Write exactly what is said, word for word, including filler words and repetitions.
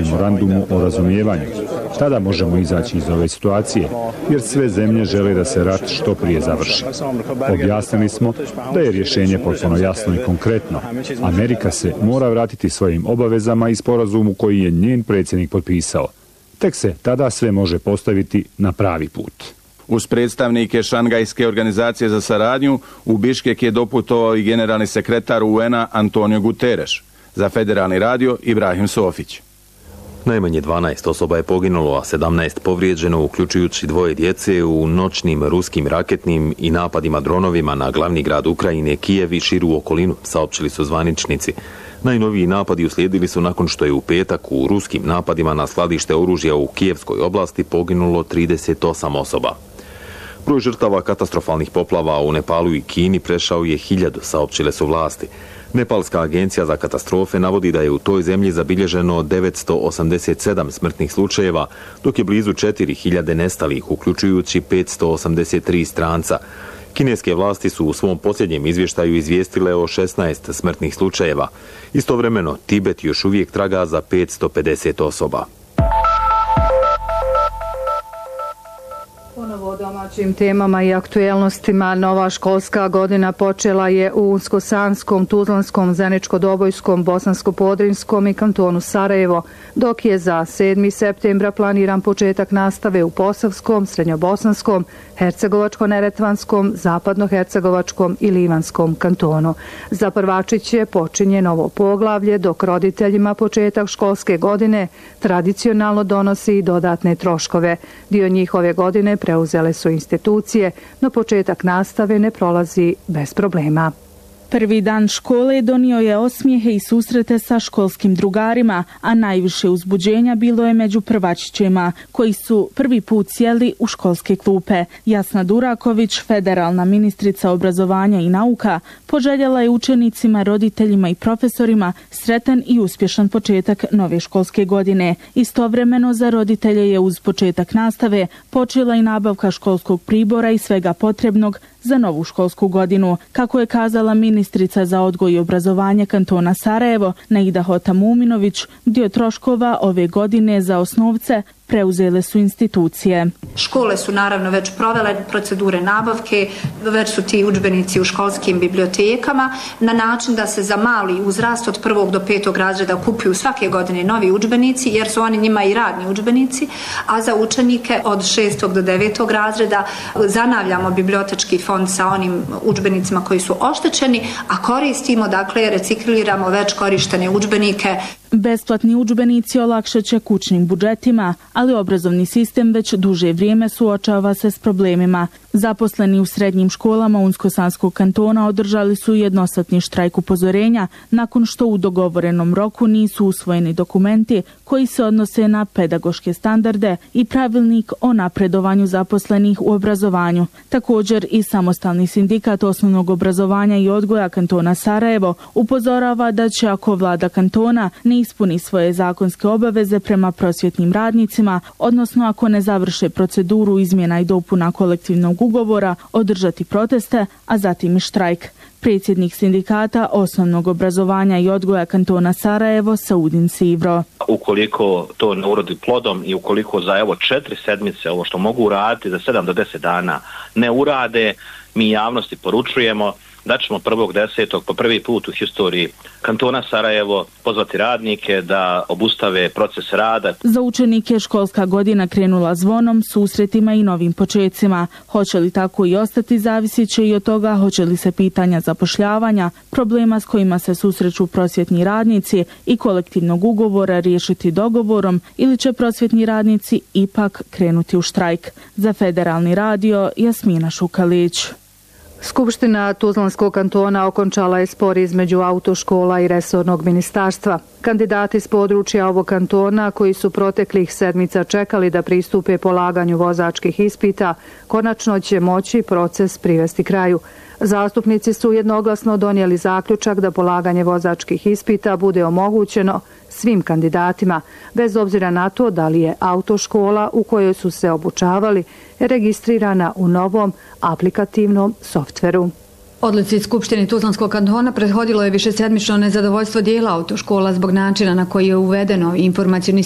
memorandumu o razumijevanju. Tada možemo izaći iz ove situacije, jer sve zemlje žele da se rat što prije završi. Objasnili smo da je rješenje potpuno jasno i konkretno. Amerika se mora vratiti svojim obavezama i sporazumu koji je njen predsjednik potpisao. Tek se tada sve može postaviti na pravi put. Uz predstavnike Šangajske organizacije za saradnju, u Biškek je doputovao i generalni sekretar U N-a Antonio Guterres. Za Federalni radio Ibrahim Sofić. Najmanje dvanaest osoba je poginulo, a sedamnaest povrijeđeno, uključujući dvoje djece u noćnim ruskim raketnim i napadima dronovima na glavni grad Ukrajine, Kijev i širu okolinu, saopćili su zvaničnici. Najnoviji napadi uslijedili su nakon što je u petak u ruskim napadima na skladište oružja u Kijevskoj oblasti poginulo trideset osam osoba. Broj žrtava katastrofalnih poplava u Nepalu i Kini prešao je hiljadu, saopćile su vlasti. Nepalska agencija za katastrofe navodi da je u toj zemlji zabilježeno devetsto osamdeset sedam smrtnih slučajeva, dok je blizu četiri hiljade nestalih, uključujući petsto osamdeset tri stranca. Kineske vlasti su u svom posljednjem izvještaju izvijestile o šesnaest smrtnih slučajeva. Istovremeno, Tibet još uvijek traga za petsto pedeset osoba. Ponovo o domaćim temama i aktuelnostima. Nova školska godina počela je u Unsko-Sanskom, Tuzlanskom, Zeničko-Dobojskom, Bosansko-Podrinjskom i kantonu Sarajevo, dok je za sedmi septembra planiran početak nastave u Posavskom, Srednjobosanskom, Hercegovačko-Neretvanskom, Zapadno-Hercegovačkom i Livanskom kantonu. Za prvačiće počinje novo poglavlje, dok roditeljima početak školske godine tradicionalno donosi i dodatne troškove. Dio njihove godine preuzele su institucije, no početak nastave ne prolazi bez problema. Prvi dan škole donio je osmijehe i susrete sa školskim drugarima, a najviše uzbuđenja bilo je među prvačićima, koji su prvi put sjeli u školske klupe. Jasna Duraković, federalna ministrica obrazovanja i nauka, poželjela je učenicima, roditeljima i profesorima sretan i uspješan početak nove školske godine. Istovremeno za roditelje je uz početak nastave počela i nabavka školskog pribora i svega potrebnog za novu školsku godinu. Kako je kazala ministrica za odgoj i obrazovanje kantona Sarajevo, Naida Hota-Muminović, dio troškova ove godine za osnovce preuzele su institucije. Škole su naravno već provele procedure nabavke, već su ti udžbenici u školskim bibliotekama, na način da se za mali uzrast od prvog do petog razreda kupuju svake godine novi udžbenici, jer su oni njima i radni udžbenici, a za učenike od šestog do devetog razreda zanavljamo bibliotečki fond sa onim udžbenicima koji su oštećeni, a koristimo, dakle, recikliramo već korištene udžbenike. Besplatni udžbenici olakšat će kućnim budžetima, ali obrazovni sistem već duže vrijeme suočava se s problemima. Zaposleni u srednjim školama Unsko-Sanskog kantona održali su jednosatni štrajk upozorenja nakon što u dogovorenom roku nisu usvojeni dokumenti koji se odnose na pedagoške standarde i pravilnik o napredovanju zaposlenih u obrazovanju. Također i samostalni sindikat osnovnog obrazovanja i odgoja kantona Sarajevo upozorava da će, ako vlada kantona ne ispuni svoje zakonske obaveze prema prosvjetnim radnicima, odnosno ako ne završe proceduru izmjena i dopuna kolektivnog ugovora, održati proteste, a zatim i štrajk. Predsjednik sindikata osnovnog obrazovanja i odgoja kantona Sarajevo, Saudin Sivro. Ukoliko to ne urodi plodom i ukoliko za evo četiri sedmice ovo što mogu uraditi za sedam do deset dana ne urade, mi javnosti poručujemo da ćemo prvog desetog po prvi put u historiji kantona Sarajevo pozvati radnike da obustave proces rada. Za učenike školska godina krenula zvonom, susretima i novim počecima. Hoće li tako i ostati, zavisit će i od toga hoće li se pitanja zapošljavanja, problema s kojima se susreću prosvjetni radnici i kolektivnog ugovora riješiti dogovorom, ili će prosvjetni radnici ipak krenuti u štrajk. Za Federalni radio, Jasmina Šukalić. Skupština Tuzlanskog kantona okončala je spor između autoškola i resornog ministarstva. Kandidati s područja ovog kantona, koji su proteklih sedmica čekali da pristupe polaganju vozačkih ispita, konačno će moći proces privesti kraju. Zastupnici su jednoglasno donijeli zaključak da polaganje vozačkih ispita bude omogućeno svim kandidatima, bez obzira na to da li je autoškola u kojoj su se obučavali registrirana u novom aplikativnom softveru. Odluci Skupštine Tuzlanskog kantona prethodilo je višesedmično nezadovoljstvo dijela autoškola zbog načina na koji je uvedeno informacioni